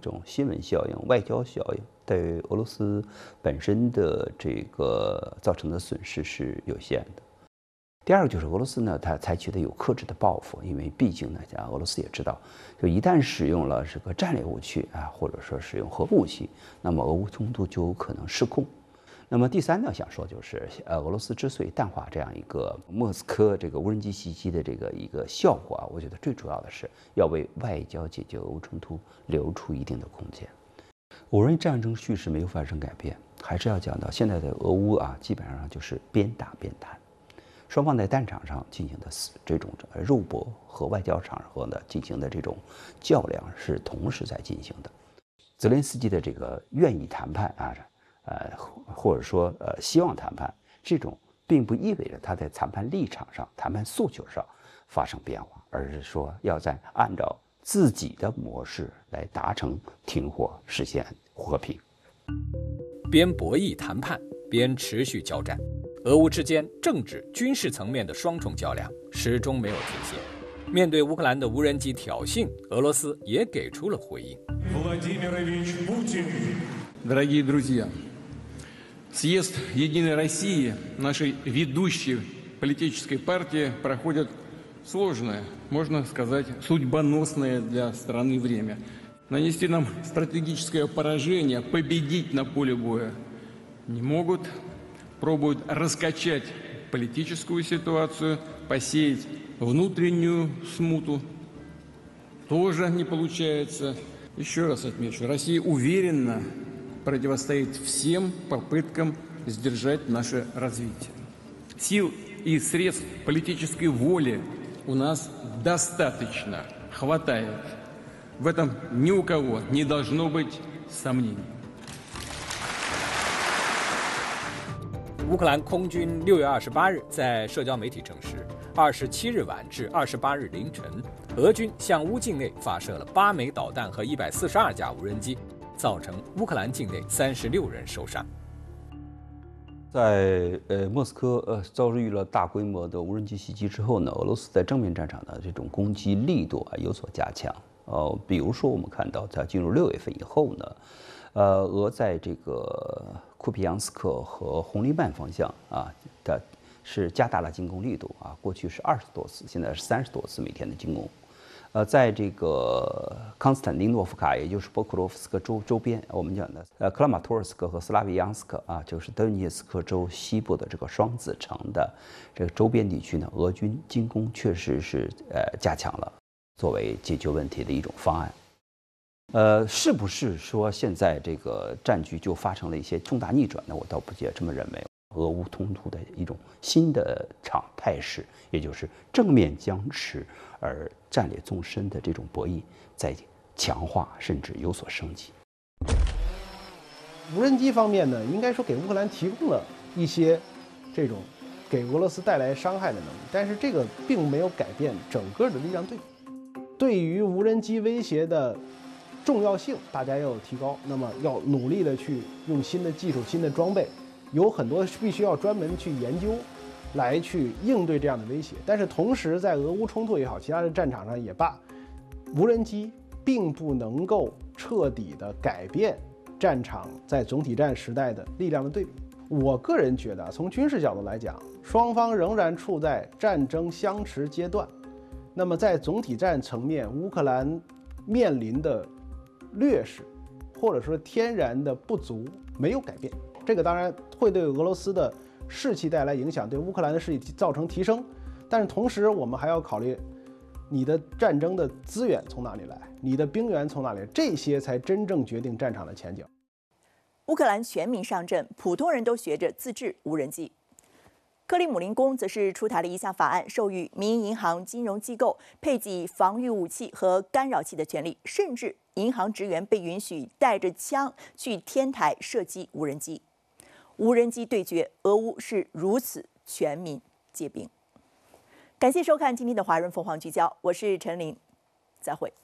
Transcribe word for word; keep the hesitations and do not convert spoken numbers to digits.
种新闻效应、外交效应，对俄罗斯本身的这个造成的损失是有限的。第二个就是俄罗斯呢，它采取的有克制的报复，因为毕竟呢，讲俄罗斯也知道，就一旦使用了这个战略武器啊，或者说使用核武器，那么俄乌冲突就有可能失控。那么第三呢，想说就是，呃，俄罗斯之所以淡化这样一个莫斯科这个无人机袭击的这个一个效果啊，我觉得最主要的是要为外交解决俄乌冲突留出一定的空间。我认为战争叙事没有发生改变，还是要讲到现在的俄乌啊，基本上就是边打边谈。双方在战场上进行的这种肉搏和外交场合呢进行的这种较量是同时在进行的。泽连斯基的这个愿意谈判啊，呃，或者说呃希望谈判，这种并不意味着他在谈判立场上、谈判诉求上发生变化，而是说要在按照自己的模式来达成停火，实现和平。 边博弈谈判，边持续交战。俄乌之间政治、军事层面的双重较量始终没有停歇。面对乌克兰的无人机挑衅，俄罗斯也给出了回应。 Дорогие друзья, съезд Единой России, нашей ведущей политической партии, проходит сложное, можно сказать, судьбоносное для страны время. Нанести нам стратегическое поражение, победить на поле боя не могут. Пробуют раскачать политическую ситуацию, посеять внутреннюю смуту. Тоже не получается. Еще раз отмечу, Россия уверенно противостоит всем попыткам сдержать наше развитие. Сил и средств политической воли у нас достаточно, хватает. В этом ни у кого не должно быть сомнений. 乌克兰空军六月二十八日在社交媒体证实，二十七日晚至二十八日凌晨，俄军向乌境内发射了八枚导弹和一百四十二架无人机，造成乌克兰境内三十六人受伤。 在呃莫斯科呃遭遇了大规模的无人机袭击之后呢，俄罗斯在正面战场的这种攻击力度啊有所加强。呃，比如说我们看到，在进入六月份以后呢，呃，俄在这个库皮扬斯克和红利曼方向啊的是加大了进攻力度啊，过去是二十多次，现在是三十多次每天的进攻。呃，在这个康斯坦丁诺夫卡，也就是波克罗夫斯克州周边，我们讲的呃克拉马托尔斯克和斯拉维扬斯克啊，就是德涅茨克州西部的这个双子城的这个周边地区呢，俄军进攻确实是呃加强了，作为解决问题的一种方案。呃，是不是说现在这个战局就发生了一些重大逆转呢？我倒不觉得这么认为。俄乌冲突的一种新的场态势，也就是正面僵持而战略纵深的这种博弈，在强化甚至有所升级。 无人机方面呢，应该说给乌克兰提供了一些这种给俄罗斯带来伤害的能力，但是这个并没有改变整个的力量对比。对于无人机威胁的重要性，大家要有提高，那么要努力的去用新的技术、新的装备。有很多必须要专门去研究，来去应对这样的威胁。但是同时，在俄乌冲突也好，其他的战场上也罢，无人机并不能够彻底的改变战场在总体战时代的力量的对比。我个人觉得，从军事角度来讲，双方仍然处在战争相持阶段。那么在总体战层面，乌克兰面临的劣势，或者说天然的不足，没有改变。这个当然会对俄罗斯的士气带来影响，对乌克兰的士气造成提升，但是同时我们还要考虑你的战争的资源从哪里来，你的兵源从哪里来，这些才真正决定战场的前景。 乌克兰全民上阵，普通人都学着自制无人机。克里姆林宫则是出台了一项法案，授予民营银行、金融机构配给防御武器和干扰器的权利，甚至银行职员被允许带着枪去天台射击无人机。无人机对决，俄乌是如此全民皆兵。感谢收看今天的华人凤凰聚焦，我是陈琳，再会。